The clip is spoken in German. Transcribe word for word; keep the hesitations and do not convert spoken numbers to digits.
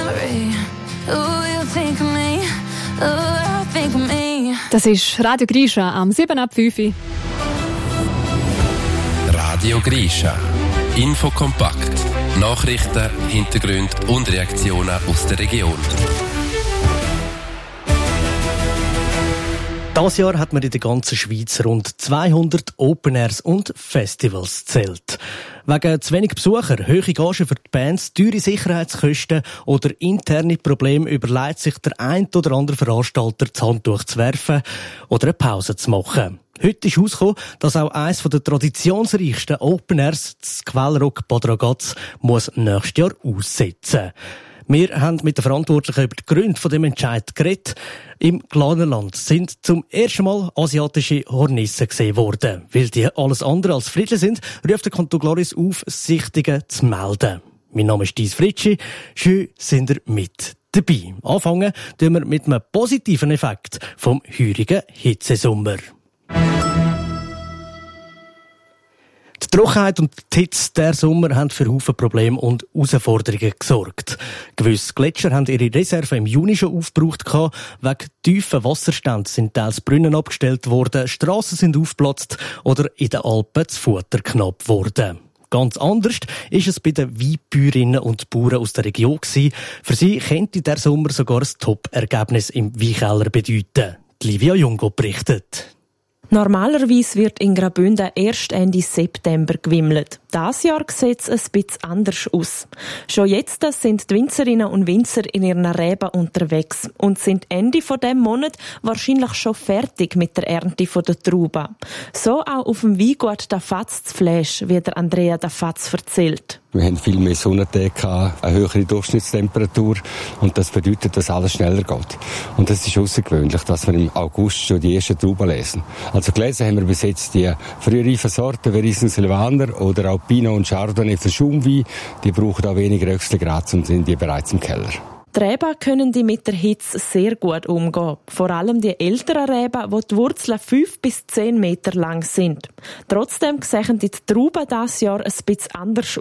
memory. Ooh, you think of me. Ooh, I think of me. Das ist Radio Grisha am sieben ab fünf. Radio Grisha. Infokompakt. Nachrichten, Hintergründe und Reaktionen aus der Region. Dieses Jahr hat man in der ganzen Schweiz rund zweihundert Open Airs und Festivals gezählt. Wegen zu wenig Besucher, hohe Gagen für die Bands, teure Sicherheitskosten oder interne Probleme überlegt sich der ein oder andere Veranstalter, das Handtuch zu werfen oder eine Pause zu machen. Heute ist herausgekommen, dass auch eines der traditionsreichsten Open Airs, das Quellrock Bad Ragaz, muss nächstes Jahr aussetzen. Wir haben mit den Verantwortlichen über die Gründe von dem Entscheid geredet. Im Glanerland sind zum ersten Mal asiatische Hornissen gesehen worden. Weil die alles andere als friedlich sind, ruft der Kanton Glaris auf, Sichtungen zu melden. Mein Name ist Dies Fritschi. Schön sind ihr mit dabei. Anfangen tun wir mit einem positiven Effekt vom heurigen Hitzesommer. Die Trockenheit und die Hitze der Sommer haben für Haufen Probleme und Herausforderungen gesorgt. Gewisse Gletscher haben ihre Reserven im Juni schon aufgebraucht. Wegen tiefen Wasserständen sind teils Brunnen abgestellt worden, Strassen sind aufgeplatzt oder in den Alpen das Futter knapp geworden. Ganz anders ist es bei den Weinbäuerinnen und Bauern aus der Region gewesen. Für sie könnte der Sommer sogar ein Top-Ergebnis im Weinkeller bedeuten. Die Livia Jungo berichtet. Normalerweise wird in Graubünden erst Ende September gewimmelt. Dieses Jahr sieht es ein bisschen anders aus. Schon jetzt sind die Winzerinnen und Winzer in ihren Reben unterwegs und sind Ende dieses Monat wahrscheinlich schon fertig mit der Ernte der Trauben. So auch auf dem Weingut Dafatz zu Fläsch, wie der Andrea Dafatz erzählt. Wir haben viel mehr Sonnentage, eine höhere Durchschnittstemperatur und das bedeutet, dass alles schneller geht. Und das ist außergewöhnlich, dass wir im August schon die ersten Trauben lesen. Also gelesen haben wir bis jetzt die frühreifen Sorten wie Riesling Silvaner oder auch Pinot und Chardonnay für Schaumwein. Die brauchen auch weniger Röchselgrad und sind die bereits im Keller. Die Reben können die mit der Hitze sehr gut umgehen. Vor allem die älteren Reben, wo die Wurzeln fünf bis zehn Meter lang sind. Trotzdem sehen die Trauben dieses Jahr ein bisschen anders